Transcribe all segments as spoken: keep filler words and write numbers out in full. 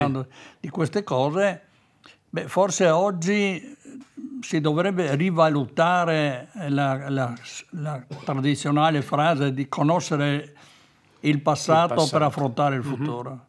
di queste cose, beh, forse oggi si dovrebbe rivalutare la, la, la tradizionale frase di conoscere il passato, il passato. per affrontare il futuro. Mm-hmm.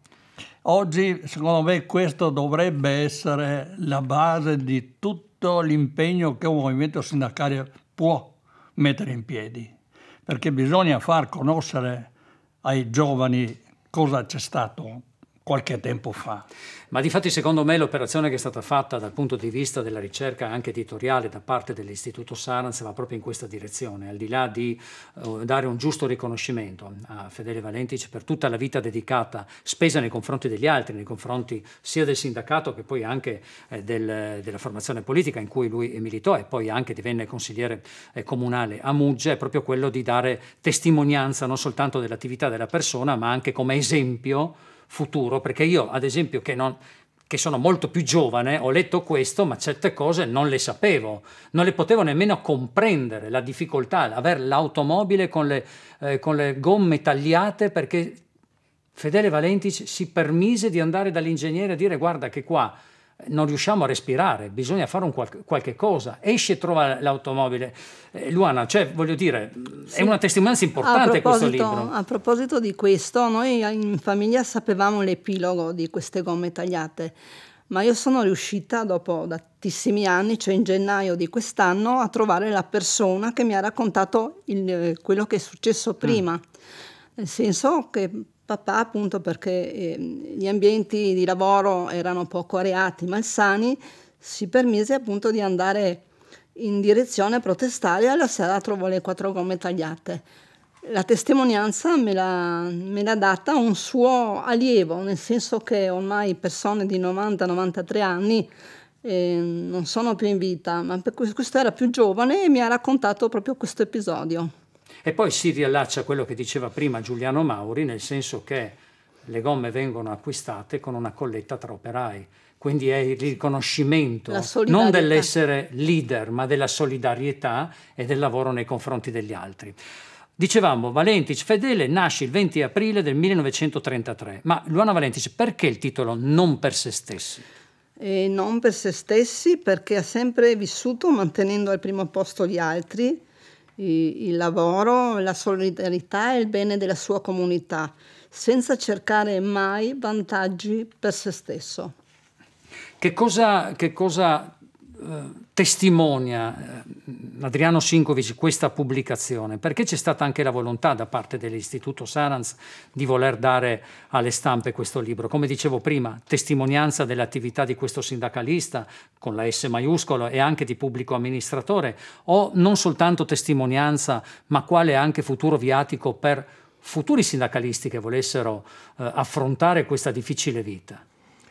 Oggi, secondo me, questo dovrebbe essere la base di tutto l'impegno che un movimento sindacale può mettere in piedi, perché bisogna far conoscere ai giovani cosa c'è stato qualche tempo fa. Ma difatti secondo me l'operazione che è stata fatta dal punto di vista della ricerca anche editoriale da parte dell'Istituto Saranz va proprio in questa direzione, al di là di uh, dare un giusto riconoscimento a Fedele Valentic per tutta la vita dedicata, spesa nei confronti degli altri, nei confronti sia del sindacato che poi anche eh, del, della formazione politica in cui lui militò e poi anche divenne consigliere eh, comunale a Mugge, è proprio quello di dare testimonianza non soltanto dell'attività della persona ma anche come esempio futuro, perché io ad esempio che, non, che sono molto più giovane ho letto questo ma certe cose non le sapevo, non le potevo nemmeno comprendere, la difficoltà, avere l'automobile con le, eh, con le gomme tagliate perché Fedele Valentic si permise di andare dall'ingegnere a dire guarda che qua non riusciamo a respirare, bisogna fare un qualche, qualche cosa, esce e trova l'automobile. Eh, Luana, cioè voglio dire, sì. È una testimonianza importante questo libro. A proposito di questo, noi in famiglia sapevamo l'epilogo di queste gomme tagliate, ma io sono riuscita dopo tantissimi anni, cioè in gennaio di quest'anno, a trovare la persona che mi ha raccontato il, quello che è successo prima, mm. nel senso che papà, appunto perché eh, gli ambienti di lavoro erano poco areati, malsani, si permise appunto di andare in direzione protestare e alla sera trovò le quattro gomme tagliate. La testimonianza me l'ha, me l'ha data un suo allievo, nel senso che ormai persone di novanta novantatré anni eh, non sono più in vita, ma per questo era più giovane e mi ha raccontato proprio questo episodio. E poi si riallaccia a quello che diceva prima Giuliano Mauri, nel senso che le gomme vengono acquistate con una colletta tra operai. Quindi è il riconoscimento non dell'essere leader, ma della solidarietà e del lavoro nei confronti degli altri. Dicevamo, Valentic Fedele nasce il venti aprile del millenovecentotrentatré. Ma Luana Valentic, perché il titolo Non per se stessi? E non per se stessi, perché ha sempre vissuto mantenendo al primo posto gli altri, il lavoro, la solidarietà e il bene della sua comunità, senza cercare mai vantaggi per se stesso. Che cosa, che cosa eh, testimonia eh, Adriano Sinkovic questa pubblicazione? Perché c'è stata anche la volontà da parte dell'Istituto Saranz di voler dare alle stampe questo libro. Come dicevo prima, testimonianza dell'attività di questo sindacalista con la S maiuscola e anche di pubblico amministratore, o non soltanto testimonianza, ma quale anche futuro viatico per futuri sindacalisti che volessero eh, affrontare questa difficile vita?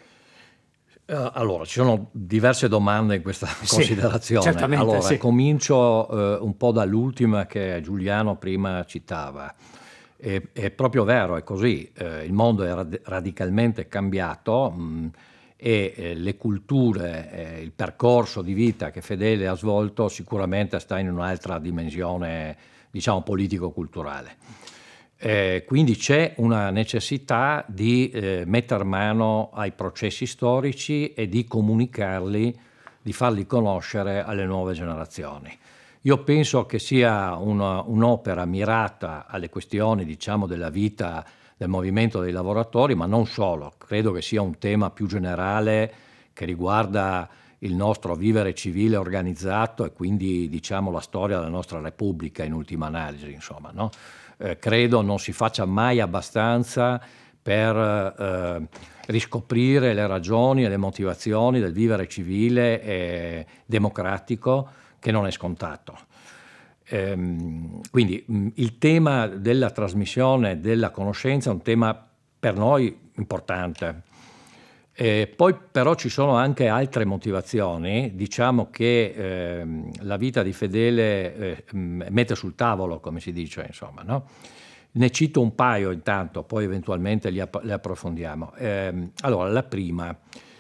Allora, ci sono diverse domande in questa sì, considerazione. Certamente, allora, sì. comincio eh, un po' dall'ultima che Giuliano prima citava. È, è proprio vero, è così. Eh, il mondo è rad- radicalmente cambiato mh, e eh, le culture, eh, il percorso di vita che Fedele ha svolto sicuramente sta in un'altra dimensione, diciamo, politico-culturale. Eh, quindi c'è una necessità di eh, mettere mano ai processi storici e di comunicarli, di farli conoscere alle nuove generazioni. Io penso che sia una, un'opera mirata alle questioni, diciamo, della vita del movimento dei lavoratori, ma non solo. Credo che sia un tema più generale che riguarda il nostro vivere civile organizzato e quindi, diciamo, la storia della nostra Repubblica in ultima analisi, insomma, no? Eh, credo non si faccia mai abbastanza per eh, riscoprire le ragioni e le motivazioni del vivere civile e democratico, che non è scontato. Ehm, quindi mh, il tema della trasmissione della conoscenza è un tema per noi importante. Eh, poi però ci sono anche altre motivazioni, diciamo che eh, la vita di Fedele eh, mette sul tavolo, come si dice, insomma, no? Ne cito un paio intanto, poi eventualmente li, app- li approfondiamo. Eh, allora, la prima,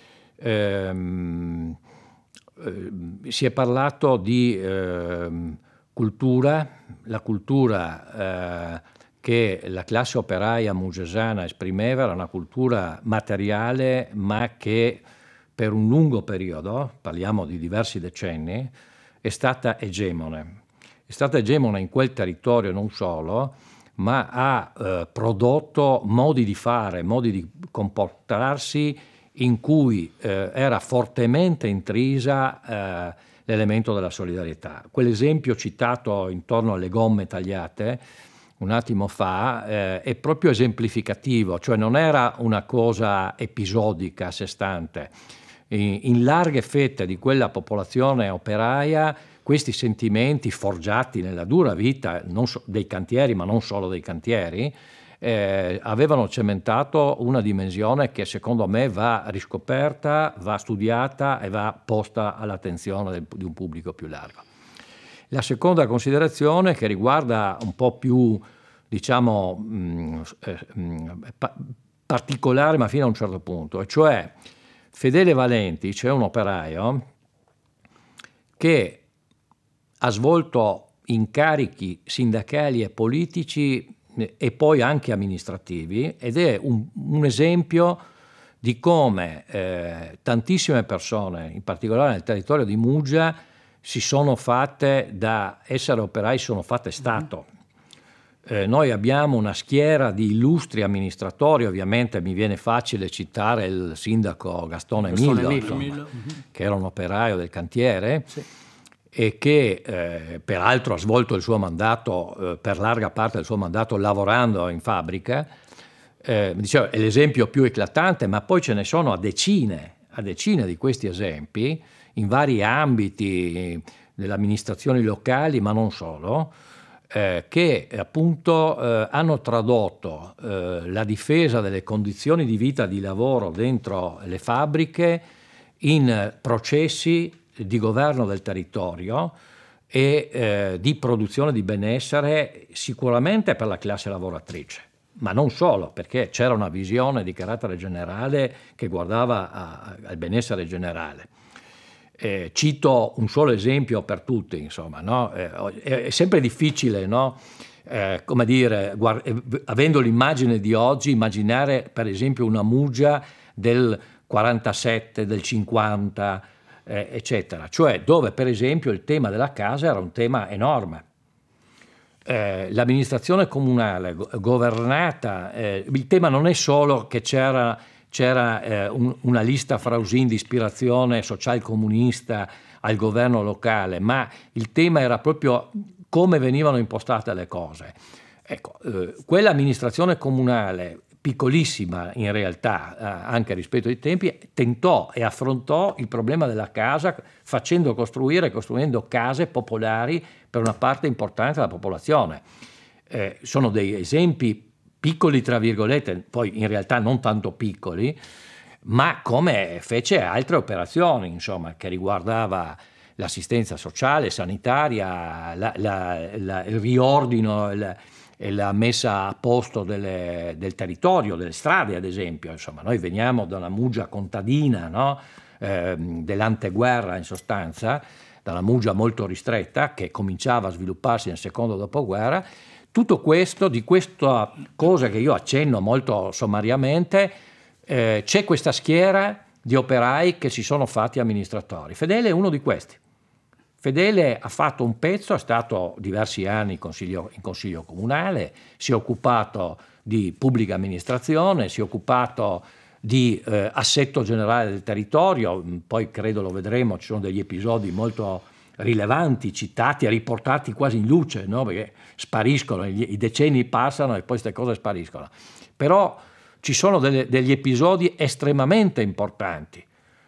ehm, eh, si è parlato di eh, cultura, la cultura eh, che la classe operaia mugesana esprimeva era una cultura materiale, ma che per un lungo periodo, parliamo di diversi decenni, è stata egemone. È stata egemone in quel territorio non solo, ma ha eh, prodotto modi di fare, modi di comportarsi in cui eh, era fortemente intrisa eh, l'elemento della solidarietà. Quell'esempio citato intorno alle gomme tagliate un attimo fa eh, è proprio esemplificativo, cioè non era una cosa episodica a sé stante. In, in larghe fette di quella popolazione operaia questi sentimenti forgiati nella dura vita non so, dei cantieri, ma non solo dei cantieri, eh, avevano cementato una dimensione che secondo me va riscoperta, va studiata e va posta all'attenzione del, di un pubblico più largo. La seconda considerazione, che riguarda un po' più, diciamo, mh, eh, mh, pa- particolare, ma fino a un certo punto, e cioè Fedele Valenti, c'è un operaio che ha svolto incarichi sindacali e politici e poi anche amministrativi, ed è un, un esempio di come eh, tantissime persone, in particolare nel territorio di Muggia, si sono fatte da essere operai, sono fatte Stato. Eh, noi abbiamo una schiera di illustri amministratori, ovviamente mi viene facile citare il sindaco Gastone, Gastone Millo, Millo. insomma, che era un operaio del cantiere, sì, e che eh, peraltro ha svolto il suo mandato, eh, per larga parte del suo mandato, lavorando in fabbrica. Eh, dicevo, è l'esempio più eclatante, ma poi ce ne sono a decine, a decine di questi esempi, in vari ambiti delle amministrazioni locali, ma non solo, eh, che appunto eh, hanno tradotto eh, la difesa delle condizioni di vita, di lavoro dentro le fabbriche in processi di governo del territorio e eh, di produzione di benessere, sicuramente per la classe lavoratrice, ma non solo, perché c'era una visione di carattere generale che guardava a, al benessere generale. Eh, cito un solo esempio per tutti, insomma, no? eh, è, è sempre difficile, no? eh, come dire, guard- eh, avendo l'immagine di oggi, immaginare per esempio una Muggia del quarantasette, del cinquanta, eh, eccetera, cioè dove per esempio il tema della casa era un tema enorme. Eh, l'amministrazione comunale go- governata, eh, il tema non è solo che c'era, c'era eh, un, una lista Frausin di ispirazione social-comunista al governo locale, ma il tema era proprio come venivano impostate le cose. Ecco, eh, quell'amministrazione comunale, piccolissima in realtà, eh, anche rispetto ai tempi, tentò e affrontò il problema della casa facendo costruire, costruendo case popolari per una parte importante della popolazione. Eh, sono dei esempi piccoli, tra virgolette, poi in realtà non tanto piccoli, ma come fece altre operazioni, insomma, che riguardava l'assistenza sociale, sanitaria, la, la, la, il riordino, la, e la messa a posto delle, del territorio, delle strade ad esempio. Insomma, noi veniamo da una Muggia contadina, no? eh, dell'anteguerra in sostanza, da una Muggia molto ristretta che cominciava a svilupparsi nel secondo dopoguerra. Tutto questo, di questa cosa che io accenno molto sommariamente, eh, c'è questa schiera di operai che si sono fatti amministratori. Fedele è uno di questi. Fedele ha fatto un pezzo, è stato diversi anni in consiglio, in consiglio comunale, si è occupato di pubblica amministrazione, si è occupato di eh, assetto generale del territorio, poi credo lo vedremo, ci sono degli episodi molto rilevanti, citati e riportati quasi in luce, no? Perché spariscono, i decenni passano e poi queste cose spariscono. Però ci sono delle, degli episodi estremamente importanti,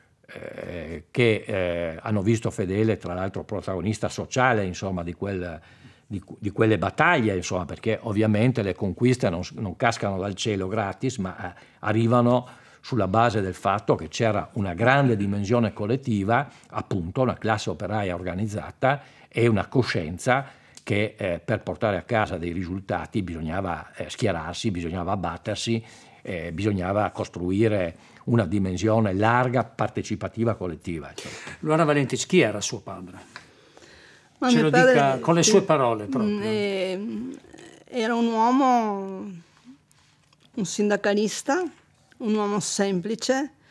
Eh, che eh, hanno visto Fedele tra l'altro protagonista sociale, insomma, di, quel, di, di quelle battaglie, insomma, perché ovviamente le conquiste non, non cascano dal cielo gratis, ma eh, arrivano sulla base del fatto che c'era una grande dimensione collettiva, appunto una classe operaia organizzata e una coscienza che eh, per portare a casa dei risultati bisognava eh, schierarsi, bisognava battersi, eh, bisognava costruire una dimensione larga, partecipativa, collettiva. Luana Valentici, chi era suo padre? Ma Ce mio lo padre, dica con le sue parole proprio. Eh, era un uomo, un sindacalista, un uomo semplice,